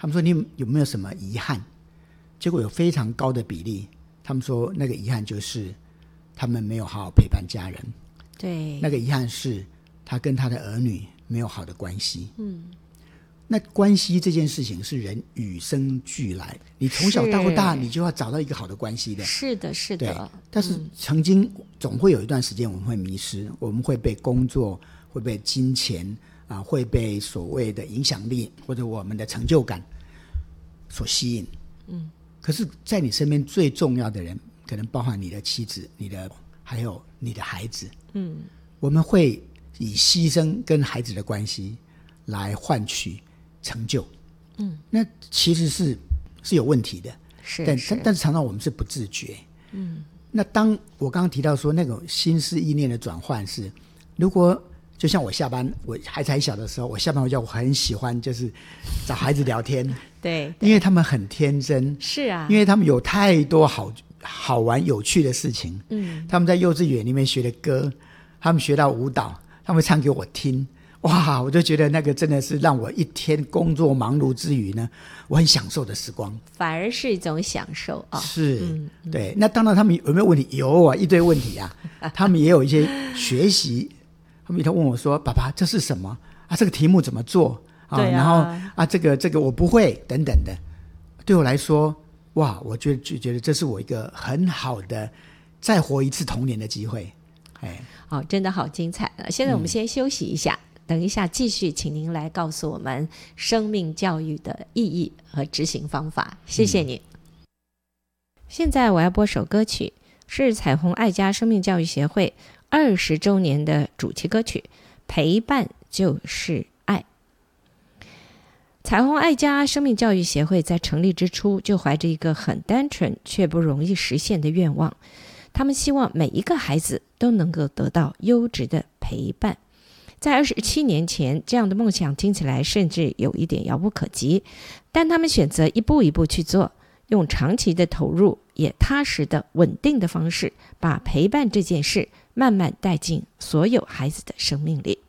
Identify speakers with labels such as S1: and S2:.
S1: 他们说你有没有什么遗憾？结果有非常高的比例，他们说那个遗憾就是他们没有好好陪伴家人。
S2: 对，
S1: 那个遗憾是他跟他的儿女没有好的关系。那关系这件事情是人与生俱来，你从小到大你就要找到一个好的关系的。
S2: 是的是的。
S1: 对，但是曾经总会有一段时间我们会迷失，我们会被工作，会被金钱会被所谓的影响力或者我们的成就感所吸引。可是在你身边最重要的人可能包含你的妻子，还有你的孩子。我们会以牺牲跟孩子的关系来换取成就。那其实是有问题的。但是常常我们是不自觉。那当我刚刚提到说那种心思意念的转换是，如果就像我下班，我孩子还小的时候，我下班回家我很喜欢就是找孩子聊天。
S2: 对，
S1: 因为他们很天真。
S2: 是啊，
S1: 因为他们有太多好玩有趣的事情。他们在幼稚园里面学的歌，他们学到舞蹈，他们会唱给我听。哇，我就觉得那个真的是让我一天工作忙碌之余呢，我很享受的时光，
S2: 反而是一种享受啊。
S1: 是，对。那当然他们有没有问题？有啊，一堆问题啊。他们也有一些学习，他们一天问我说：“爸爸，这是什么啊？这个题目怎么做啊？”然后这个我不会等等的。对我来说，哇，我就觉得这是我一个很好的再活一次童年的机会。
S2: 真的好精彩了。现在我们先休息一下。等一下继续请您来告诉我们生命教育的意义和执行方法，谢谢你。现在我要播首歌曲，是彩虹爱家生命教育协会20周年的主题歌曲，陪伴就是爱。彩虹爱家生命教育协会在成立之初就怀着一个很单纯却不容易实现的愿望，他们希望每一个孩子都能够得到优质的陪伴。在27年前，这样的梦想听起来甚至有一点遥不可及，但他们选择一步一步去做，用长期的投入也踏实的稳定的方式，把陪伴这件事慢慢带进所有孩子的生命里。